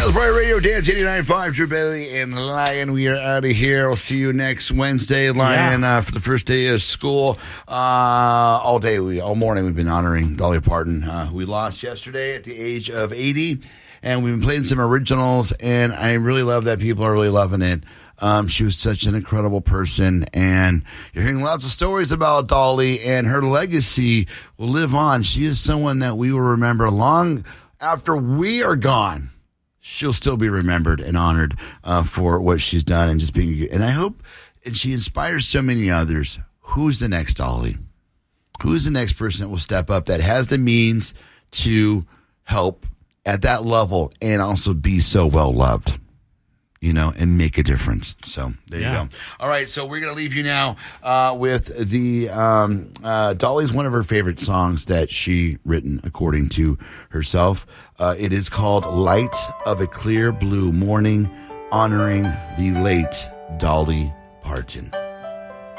That's Bright Radio, Dance 89.5, Drew Bailey and Lion. We are out of here. We'll see you next Wednesday, Lion, for the first day of school. All morning, we've been honoring Dolly Parton. We lost yesterday at the age of 80, and we've been playing some originals, and I really love that people are really loving it. She was such an incredible person, and you're hearing lots of stories about Dolly, and her legacy will live on. She is someone that we will remember long after we are gone. She'll still be remembered and honored for what she's done and just being. And I hope, and she inspires so many others. Who's the next Dolly? Who's the next person that will step up that has the means to help at that level and also be so well loved? And make a difference. So there you go. All right, so we're going to leave you now with the Dolly's one of her favorite songs that she written according to herself. It is called Light of a Clear Blue Morning, honoring the late Dolly Parton.